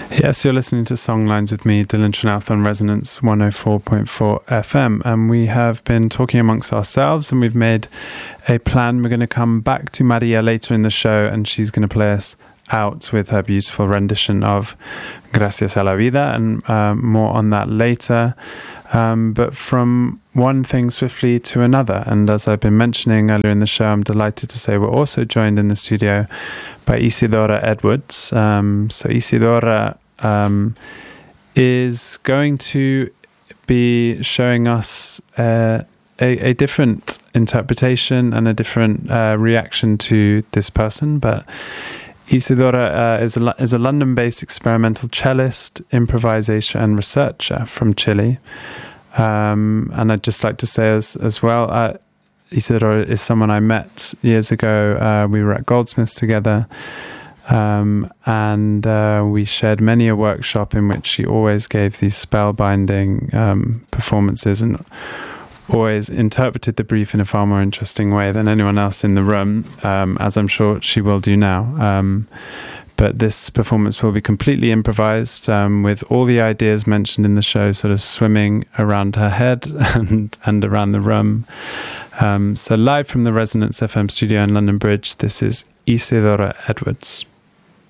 Yes, you're listening to Songlines with me, Dylan Trinath, on Resonance 104.4 FM. And we have been talking amongst ourselves, and we've made a plan. We're going to come back to Maria later in the show, and she's going to play us out with her beautiful rendition of Gracias a la Vida, and more on that later. But from one thing swiftly to another, and as I've been mentioning earlier in the show, I'm delighted to say we're also joined in the studio by Isidora Edwards. So Isidora is going to be showing us a different interpretation and a different reaction to this person, but Isidora is a London-based experimental cellist, improvisator and researcher from Chile. And I'd just like to say as well, Isidora is someone I met years ago. We were at Goldsmiths together, and we shared many a workshop in which she always gave these spellbinding performances and always interpreted the brief in a far more interesting way than anyone else in the room, as I'm sure she will do now. But this performance will be completely improvised, with all the ideas mentioned in the show sort of swimming around her head and around the room. So live from the Resonance FM studio in London Bridge, this is Isidora Edwards.